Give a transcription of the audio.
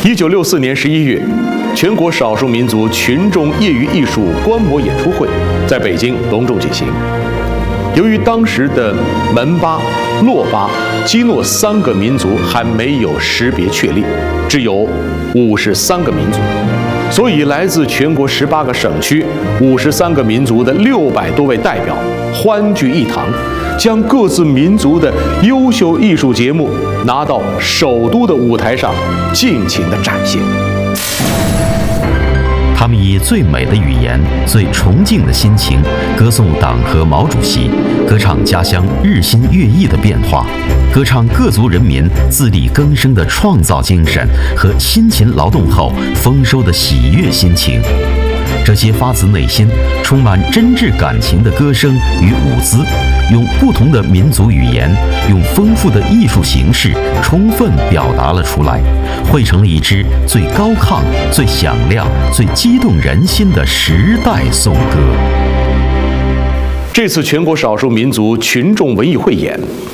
1964年11月，全国少数民族群众业余艺术观摩演出会在北京隆重举行。由于当时的门巴、洛巴、基诺3个民族还没有识别确立，只有53个民族，所以来自全国18个省区53个民族的600多位代表欢聚一堂，将各自民族的优秀艺术节目拿到首都的舞台上尽情地展现。 他们以最美的语言、最崇敬的心情，歌颂党和毛主席，歌唱家乡日新月异的变化，歌唱各族人民自力更生的创造精神和辛勤劳动后丰收的喜悦心情。这些发自内心、充满真挚感情的歌声与舞姿，用不同的民族语言，用丰富的艺术形式，充分表达了出来，汇成了一支最高亢、最响亮、最激动人心的时代颂歌。 这次全国少数民族群众文艺汇演